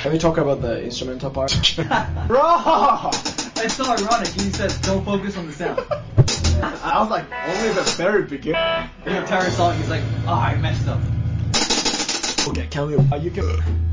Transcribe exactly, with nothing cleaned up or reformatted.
Can we talk about the instrumental part? Bro! It's so ironic. He said, don't focus on the sound. I was like, only the very beginning. The entire song, he's like, oh, I messed up. Okay, can we... Uh, you can...